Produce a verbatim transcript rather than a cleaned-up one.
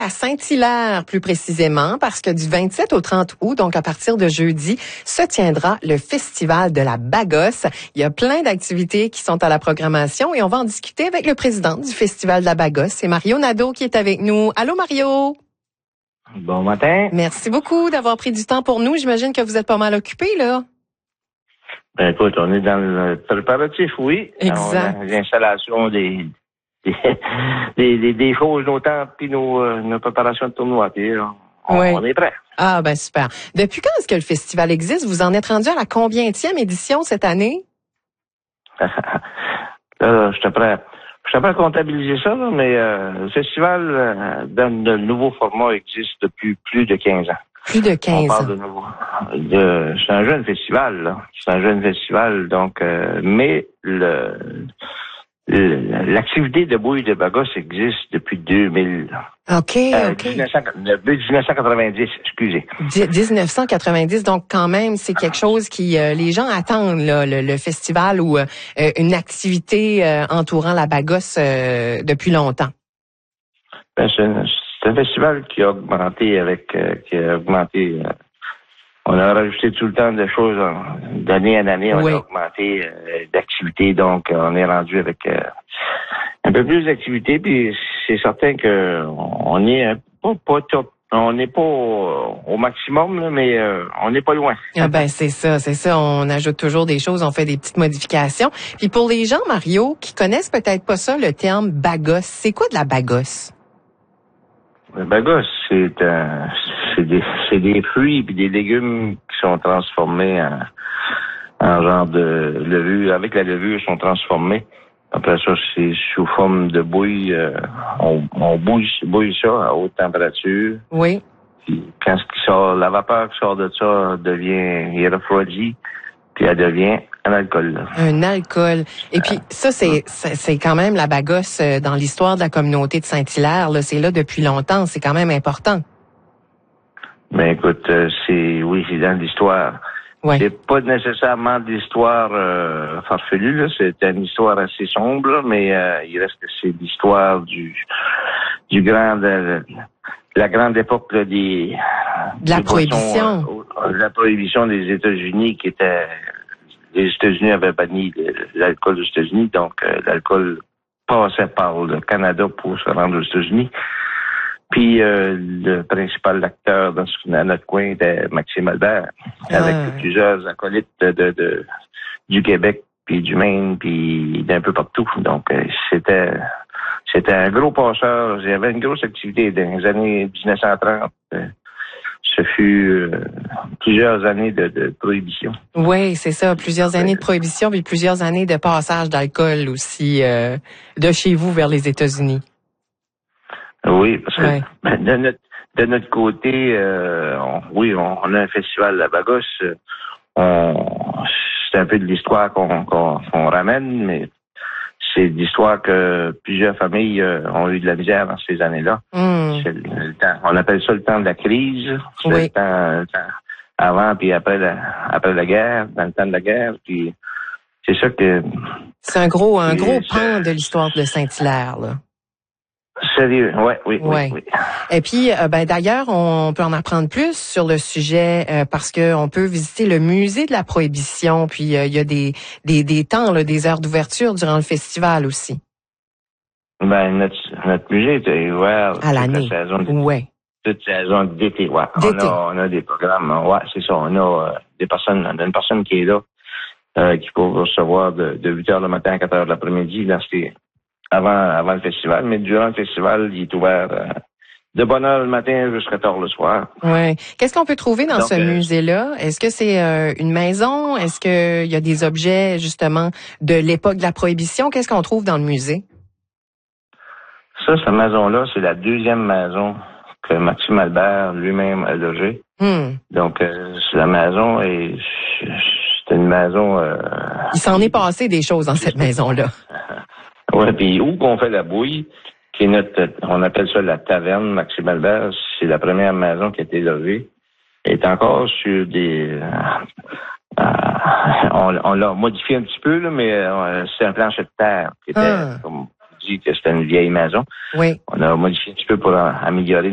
À Saint-Hilaire, plus précisément, parce que du vingt-sept au trente août, donc à partir de jeudi, se tiendra le Festival de la Bagosse. Il y a plein d'activités qui sont à la programmation et on va en discuter avec le président du Festival de la Bagosse. C'est Mario Nadeau qui est avec nous. Allô, Mario? Bon matin. Merci beaucoup d'avoir pris du temps pour nous. J'imagine que vous êtes pas mal occupé, là. Ben écoute, on est dans le préparatif, oui. Exact. On a l'installation des des, des, des choses, nos temps, puis nos, euh, nos préparations de tournoi. Puis, on, Oui. on est prêt. Ah, ben super. Depuis quand est-ce que le festival existe? Vous en êtes rendu à la combientième édition cette année? Là, je te prêt. Je suis prêt à comptabiliser ça, là, mais euh, le festival euh, dans de nouveaux formats existe depuis plus de quinze ans. Plus de quinze On parle ans. de nouveau. De, c'est un jeune festival, là. C'est un jeune festival, donc, euh, mais le, le l'activité de bouille de Bagosse existe depuis deux mille. OK, Euh, OK. dix-neuf cents, depuis dix-neuf cent quatre-vingt-dix, excusez. dix-neuf cent quatre-vingt-dix, donc quand même, c'est quelque chose qui euh, les gens attendent, là, le, le festival ou euh, une activité euh, entourant la Bagosse euh, depuis longtemps. Ben, c'est, un, c'est un festival qui a augmenté avec, euh, qui a augmenté. Euh, on a rajouté tout le temps de choses euh, d'année en année. On Oui. a augmenté euh, d'activités, donc euh, on est rendu avec euh, un peu plus d'activités. Puis c'est certain que on est euh, pas, pas top. On n'est pas au, au maximum, là, mais euh, on n'est pas loin. Ah ben c'est ça, c'est ça. On ajoute toujours des choses, on fait des petites modifications. Puis pour les gens, Mario, qui connaissent peut-être pas ça, le terme Bagosse, c'est quoi de la Bagosse? Le Bagosse, c'est un, c'est des, c'est des fruits et des légumes qui sont transformés en, en genre de levure. Avec la levure, ils sont transformés. Après ça, c'est sous forme de bouille. Euh, on, on bouille, bouille ça à haute température. Oui. Puis quand ce qui sort, la vapeur qui sort de ça devient, il refroidit, puis elle devient un alcool. Là. Un alcool. Et puis ça, c'est c'est c'est quand même la Bagosse euh, dans l'histoire de la communauté de Saint-Hilaire. Là, c'est là depuis longtemps. C'est quand même important. Ben écoute, euh, c'est oui, c'est dans l'histoire. Ouais. C'est pas nécessairement de l'histoire euh, farfelue, là. C'est une histoire assez sombre, là, mais euh, il reste que c'est l'histoire du du grand de, de la grande époque là, des De la des prohibition. boissons, euh, de la prohibition des États-Unis qui était les États-Unis avaient banni l'alcool aux États-Unis, donc euh, l'alcool passait par le Canada pour se rendre aux États-Unis. Puis euh, le principal acteur dans, ce, dans notre coin était Maxime Albert, avec Ah. plusieurs acolytes de, de, de du Québec, puis du Maine, puis d'un peu partout. Donc euh, c'était c'était un gros passeur. Il y avait une grosse activité dans les années dix-neuf cent trente. Euh, ce fut euh, plusieurs années de, de prohibition. Oui, c'est ça. Plusieurs années de prohibition, puis plusieurs années de passage d'alcool aussi euh, de chez vous vers les États-Unis. Oui, parce que Ouais. de notre de notre côté, euh, on, oui, on, on a un festival de la Bagosse. On, c'est un peu de l'histoire qu'on, qu'on, qu'on ramène, mais c'est de l'histoire que plusieurs familles euh, ont eu de la misère dans ces années-là. Mm. C'est le, le temps. On appelle ça le temps de la crise. C'est Oui. le temps, le temps avant puis après la après la guerre, dans le temps de la guerre. Puis c'est ça que C'est un gros, un Et gros c'est- pan de l'histoire de Saint-Hilaire, là. sérieux. Ouais, oui, Ouais. oui, oui. Et puis, euh, ben d'ailleurs, on peut en apprendre plus sur le sujet euh, parce que on peut visiter le musée de la Prohibition. Puis euh, il y a des des des temps, là, des heures d'ouverture durant le festival aussi. Ben notre notre musée est ouvert À toute l'année. la saison de- Ouais. toute saison d'été. Ouais. On D'été. a on a des programmes. Ouais, c'est ça. On a euh, des personnes, on a une personne qui est là euh, qui peut recevoir de, de huit heures le matin à quatre heures de l'après-midi dans ces avant avant le festival, mais durant le festival, il est ouvert euh, de bonne heure le matin jusqu'à tard le soir. Ouais. Qu'est-ce qu'on peut trouver dans Donc, ce euh, musée-là? Est-ce que c'est euh, une maison? Est-ce qu'il y a des objets, justement, de l'époque de la Prohibition? Qu'est-ce qu'on trouve dans le musée? Ça, cette maison-là, c'est la deuxième maison que Maxime Albert lui-même a logée. Hmm. Donc, euh, c'est la maison et c'est une maison. Euh, Il s'en est passé des choses dans cette maison-là. ouais, puis où qu'on fait la bouille, qui est notre, on appelle ça la taverne Maxime Albert, c'est la première maison qui a été logée. Elle est encore sur des. Euh, euh, on on l'a modifié un petit peu là, mais euh, c'est un plancher de terre qui était, Ah. comme on dit, que c'était une vieille maison. Oui. On a modifié un petit peu pour améliorer